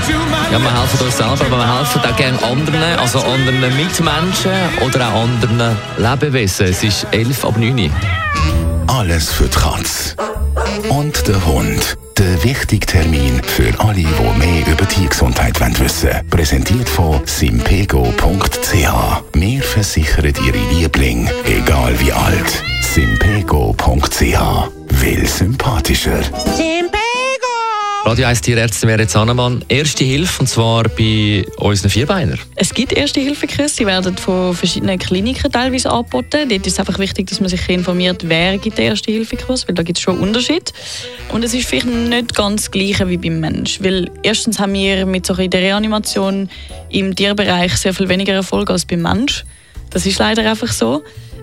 Ja, wir helfen uns selber, aber wir helfen auch gerne anderen, also anderen Mitmenschen oder auch anderen Lebewesen. Es ist 11:09. Alles für die Katze. Und der Hund. Der wichtige Termin für alle, die mehr über Tiergesundheit wissen wollen. Präsentiert von simpego.ch. Wir versichern Ihre Lieblinge, egal wie alt. simpego.ch. Will sympathischer. Radio 1 Tierärztin Meret Zannemann. Erste Hilfe, und zwar bei unseren Vierbeinern. Es gibt Erste-Hilfe-Kurse, die werden von verschiedenen Kliniken teilweise angeboten. Dort ist es einfach wichtig, dass man sich informiert, wer gibt den Erste-Hilfe-Kurs, weil da gibt es schon Unterschied. Und es ist vielleicht nicht ganz das Gleiche wie beim Mensch, weil erstens haben wir mit so der Reanimation im Tierbereich sehr viel weniger Erfolg als beim Mensch. Das ist leider einfach so.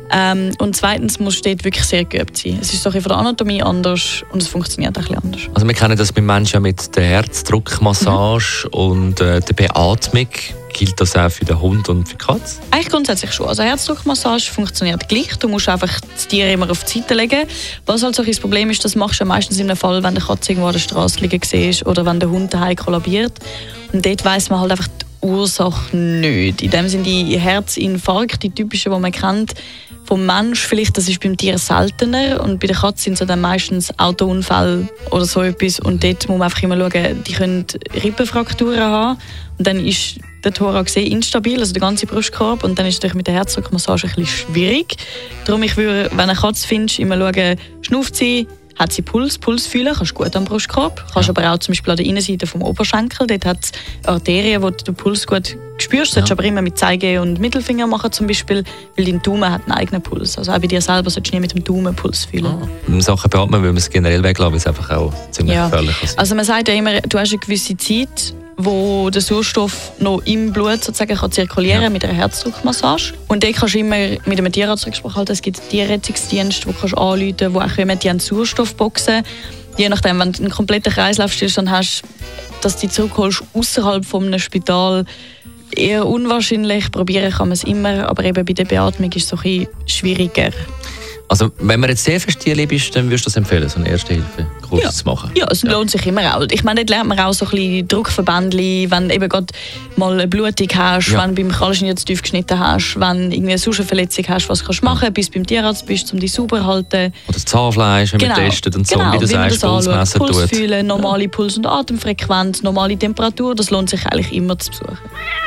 Und zweitens muss dort wirklich sehr geübt sein. Es ist so von der Anatomie anders und es funktioniert auch ein bisschen anders. Also wir kennen das beim Menschen ja mit der Herzdruckmassage und der Beatmung. Gilt das auch für den Hund und für die Katze? Eigentlich grundsätzlich schon. Also Herzdruckmassage funktioniert gleich. Du musst einfach das Tier immer auf die Seite legen. Was halt so ein Problem ist, das machst du ja meistens in einem Fall, wenn der Katze irgendwo an der Straße liegen siehst oder wenn der Hund daheim kollabiert. Und dort weiss man halt einfach die Ursache nicht. In dem sind die Herzinfarkte, die typischen, die man kennt, vom Mensch vielleicht, das ist beim Tier seltener, und bei der Katze sind es dann meistens Autounfälle oder so etwas, und dort muss man einfach immer schauen, die können Rippenfrakturen haben und dann ist der Thorax instabil, also der ganze Brustkorb, und dann ist es natürlich mit der Herzdruckmassage ein bisschen schwierig. Darum, ich würde, wenn du eine Katze findest, immer schauen, schnauft sie, hat sie Puls fühlen, kannst du gut am Brustkorb, kannst aber auch zum Beispiel an der Innenseite vom Oberschenkel, dort hat es Arterien, wo du den Puls gut spürst, solltest aber immer mit Zeige- und Mittelfinger machen zum Beispiel, weil dein Daumen hat einen eigenen Puls, also auch bei dir selber solltest du nie mit dem Daumen Puls fühlen. In Sachen Beatmen will man es generell weglassen, weil es einfach auch ziemlich gefährlich ist. Also man sagt ja immer, du hast eine gewisse Zeit, wo der Sauerstoff noch im Blut sozusagen kann zirkulieren mit einer Herzdruckmassage. Und dort kannst du immer mit einem Tierarzt Rücksprache halten. Es gibt Tierrettungsdienste, wo kannst du anrufen, die auch kommen, die haben Sauerstoffboxen. Je nachdem, wenn du einen kompletten Kreislaufstillstand hast, dass du dich zurückholst außerhalb von einem Spital, eher unwahrscheinlich. Probieren kann man es immer, aber eben bei der Beatmung ist es so ein bisschen schwieriger. Also wenn man jetzt sehr tierlieb ist, dann würdest du das empfehlen, so eine Erste-Hilfe-Kurs zu machen? Ja, es lohnt sich immer auch. Ich meine, dort lernt man auch so ein bisschen Druckverbändchen, wenn du eben gerade mal eine Blutung hast, wenn du beim Krallenschnitt zu tief geschnitten hast, wenn du irgendwie eine Sauerverletzung hast, was kannst du machen, bis du beim Tierarzt bist, um dich sauber zu halten. Oder das Zahnfleisch, wenn man testet und so, wie du sagst, Pulsmesser tut. Puls fühlen, normale Puls- und Atemfrequenz, normale Temperatur, das lohnt sich eigentlich immer zu besuchen.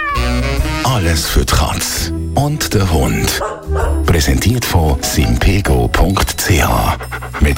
Alles für die Katze. Und der Hund. Präsentiert von simpego.ch. Mit